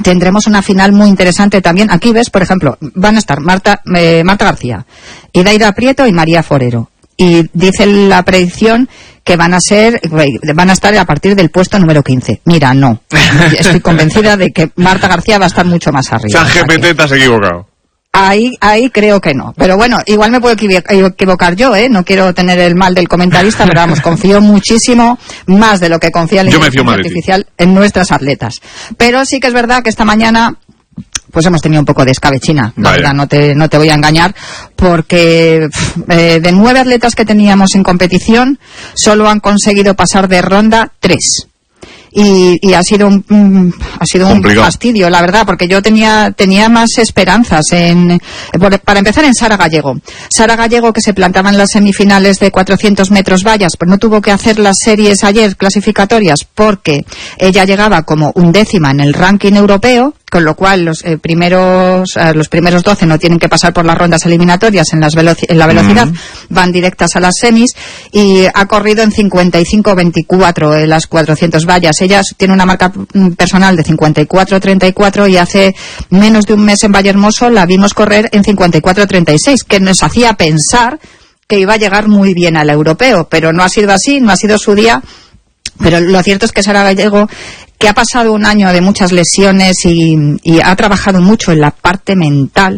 tendremos una final muy interesante también. Aquí ves, por ejemplo, van a estar Marta García, Idaira Prieto y María Forero. Y dice la predicción que van a estar a partir del puesto número 15. Mira, no. Estoy convencida de que Marta García va a estar mucho más arriba. ChatGPT, te has equivocado. Ahí creo que no. Pero bueno, igual me puedo equivocar yo, ¿eh? No quiero tener el mal del comentarista, pero vamos, confío muchísimo, más de lo que confía la inteligencia artificial en nuestras atletas. Pero sí que es verdad que esta mañana pues hemos tenido un poco de escabechina, la verdad, no te voy a engañar, porque de 9 atletas que teníamos en competición, solo han conseguido pasar de ronda 3. Y ha sido un fastidio, la verdad, porque yo tenía más esperanzas para empezar en Sara Gallego. Sara Gallego, que se plantaba en las semifinales de 400 metros vallas, pero no tuvo que hacer las series ayer clasificatorias porque ella llegaba como 11ª en el ranking europeo, con lo cual los primeros 12 no tienen que pasar por las rondas eliminatorias en la velocidad, van directas a las semis, y ha corrido en 55-24 en las 400 vallas. Ella tiene una marca personal de 54-34 y hace menos de un mes en Vallehermoso la vimos correr en 54-36, que nos hacía pensar que iba a llegar muy bien al europeo, pero no ha sido así, no ha sido su día. Pero lo cierto es que Sara Gallego, que ha pasado un año de muchas lesiones y ha trabajado mucho en la parte mental,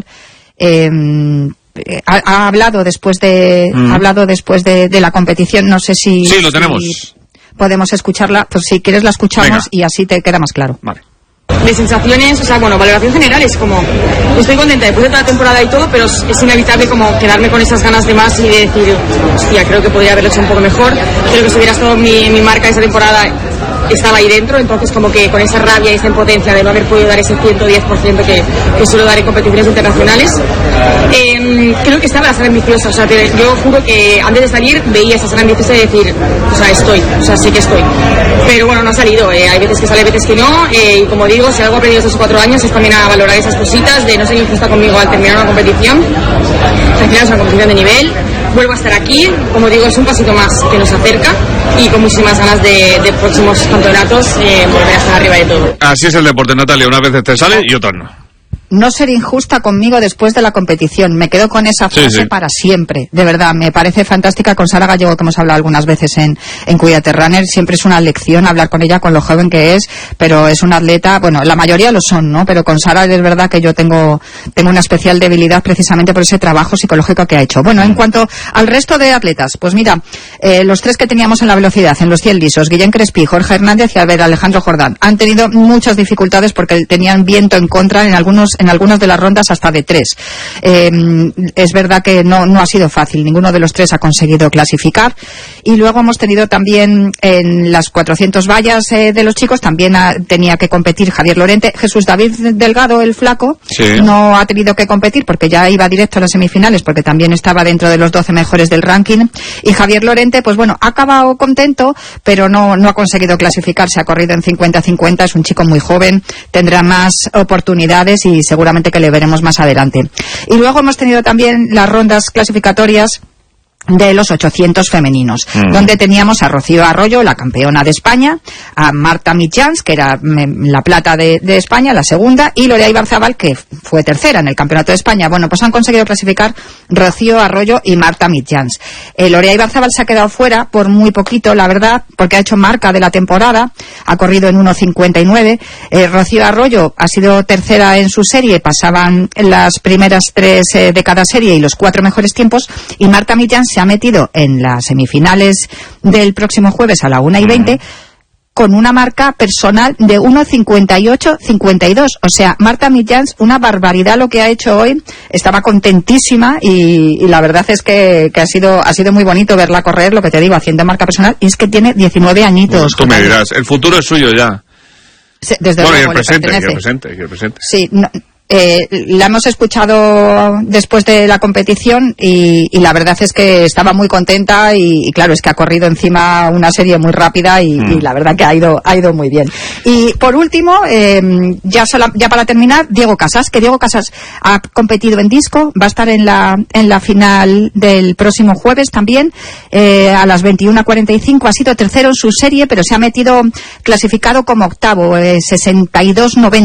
ha hablado después de la competición. No sé si... Sí, lo tenemos. Si podemos escucharla, pues si quieres la escuchamos. Venga. Y así te queda más claro. Vale. De sensaciones, valoración general es como, estoy contenta después de toda la temporada y todo, pero es inevitable como quedarme con esas ganas de más y de decir, hostia, creo que podría haberlo hecho un poco mejor, creo que si hubiera estado mi marca esa temporada estaba ahí dentro, entonces como que con esa rabia y esa impotencia de no haber podido dar ese 110% que suelo dar en competiciones internacionales, creo que estaba la Sara ambiciosa, yo juro que antes de salir veía esa Sara ambiciosa y decir, sí que estoy, pero bueno, no ha salido, hay veces que sale, veces que no, y como digo, si algo he aprendido estos 4 años es también a valorar esas cositas, de no ser injusta conmigo al terminar una competición. Al final es una competición de nivel, vuelvo a estar aquí, como digo, es un pasito más que nos acerca, y con muchísimas ganas de próximos campeonatos volver a estar arriba de todo. Así es el deporte, Natalia, una vez te sale y otras no. No ser injusta conmigo después de la competición. Me quedo con esa frase para siempre. De verdad, me parece fantástica. Con Sara Gallego, que hemos hablado algunas veces en Cuídate Runner, siempre es una lección hablar con ella, con lo joven que es, pero es una atleta, bueno, la mayoría lo son, ¿no? Pero con Sara es verdad que yo tengo una especial debilidad precisamente por ese trabajo psicológico que ha hecho. Bueno, en cuanto al resto de atletas, pues mira, los 3 que teníamos en la velocidad, en los 100 lisos, Guillén Crespí, Jorge Hernández y Alejandro Jordán, han tenido muchas dificultades porque tenían viento en contra en algunas de las rondas hasta de 3. Es verdad que no ha sido fácil, ninguno de los 3 ha conseguido clasificar. Y luego hemos tenido también en las 400 vallas de los chicos, también tenía que competir Javier Lorente. Jesús David Delgado, el flaco, no ha tenido que competir porque ya iba directo a las semifinales, porque también estaba dentro de los 12 mejores del ranking. Y Javier Lorente, pues bueno, ha acabado contento, pero no ha conseguido clasificar. Se ha corrido en 50-50, es un chico muy joven, tendrá más oportunidades y seguramente que le veremos más adelante. Y luego hemos tenido también las rondas clasificatorias de los 800 femeninos, donde teníamos a Rocío Arroyo, la campeona de España, a Marta Mitjans, que era la plata de España, la segunda, y Lorea Ibarzabal, que fue tercera en el Campeonato de España. Bueno, pues han conseguido clasificar Rocío Arroyo y Marta Mitjans. Lorea Ibarzabal se ha quedado fuera por muy poquito, la verdad, porque ha hecho marca de la temporada, ha corrido en 1.59. Rocío Arroyo ha sido tercera en su serie, pasaban las primeras 3 de cada serie y los 4 mejores tiempos, y Marta Mitjans se ha metido en las semifinales del próximo jueves a la 1:20 con una marca personal de 1.58-52. O sea, Marta Mitjans, una barbaridad lo que ha hecho hoy. Estaba contentísima y la verdad es que ha sido muy bonito verla correr, lo que te digo, haciendo marca personal, y es que tiene 19 añitos. Tú me dirás, el futuro es suyo ya. Desde bueno, luego, y el presente. Sí, la hemos escuchado después de la competición y la verdad es que estaba muy contenta y claro, es que ha corrido encima una serie muy rápida y la verdad que ha ido muy bien. Y por último, ya para terminar, Diego Casas, que Diego Casas ha competido en disco, va a estar en la final del próximo jueves también, a las 21:45, ha sido tercero en su serie, pero se ha metido clasificado como octavo, 62-90.